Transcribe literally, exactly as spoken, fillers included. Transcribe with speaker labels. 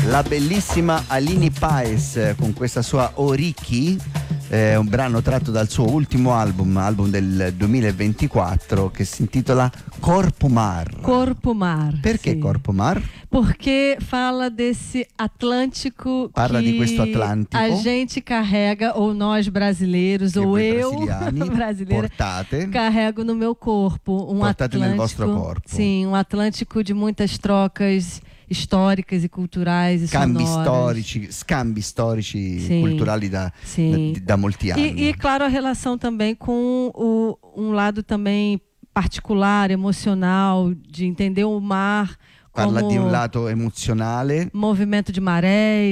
Speaker 1: La bellissima Aline Paes con questa sua Oriki, eh, un brano tratto dal suo ultimo album, album del duemilaventiquattro, che si intitola Corpo Mar.
Speaker 2: Corpo Mar.
Speaker 1: Perché
Speaker 2: sì.
Speaker 1: Corpo Mar?
Speaker 2: Porque fala desse Atlântico
Speaker 1: Parla
Speaker 2: que
Speaker 1: di questo Atlantico.
Speaker 2: a gente carrega, ou nós brasileiros,
Speaker 1: Che
Speaker 2: ou
Speaker 1: voi
Speaker 2: eu,
Speaker 1: brasiliani
Speaker 2: brasileira,
Speaker 1: portate,
Speaker 2: carrego no meu corpo um
Speaker 1: portate nel vostro
Speaker 2: Atlântico,
Speaker 1: corpo.
Speaker 2: sim, um Atlântico de muitas trocas históricas e culturais e
Speaker 1: Scambi
Speaker 2: sonoras.
Speaker 1: storici, scambi storici
Speaker 2: Sim,
Speaker 1: culturali da,
Speaker 2: sim.
Speaker 1: da, da molti anni.
Speaker 2: E, e claro, a relação também com o, um lado também particular, emocional, de entender o mar
Speaker 1: Parla
Speaker 2: como
Speaker 1: di un lato emozionale,
Speaker 2: movimento de marés.